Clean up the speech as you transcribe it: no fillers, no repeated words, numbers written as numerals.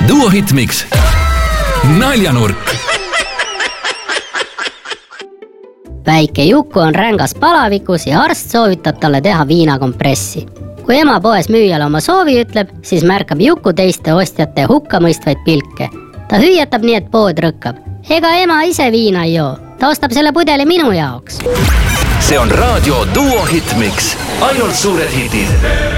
Duo Hitmix naljanurk. Väike Juku on rängas palavikus ja arst soovitab talle teha viinakompressi. Kui ema poes müüjale oma soovi ütleb, siis märkab Juku teiste ostjate hukkamõistvaid pilke. Ta hüüatab nii, et pood rõkkab. Ega ema ise viina ei joo. Ta ostab selle pudeli minu jaoks. See on raadio Duo Hitmix. Ainult suured hitid.